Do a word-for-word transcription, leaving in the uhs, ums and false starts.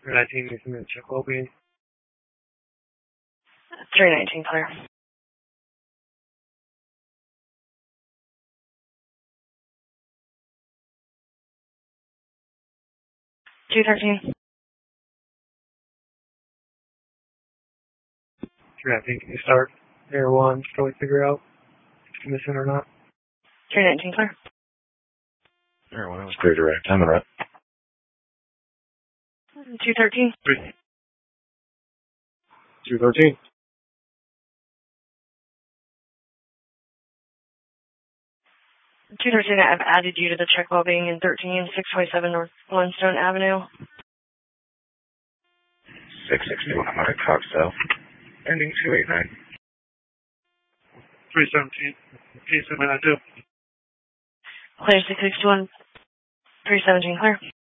three nineteen, you submit check well-being. three nineteen, clear. two thirteen. three nineteen, can you start Air one, can we figure out if it's missing or not? three nineteen, clear. Air one, it was clear direct. I'm in rep. two thirteen. two thirteen. two thirteen, I've added you to the check well-being in thirteen, six twenty-seven North Blundstone Avenue. six sixty-one, I'm at Cox South. Ending two eighty-nine. three seventeen, can you submit that too? Clear six sixty-one, three seventeen, clear.